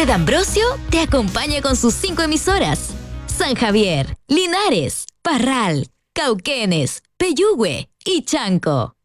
de Ambrosio te acompaña con sus 5 emisoras: San Javier, Linares, Parral, Cauquenes, Peyúgue y Chanco.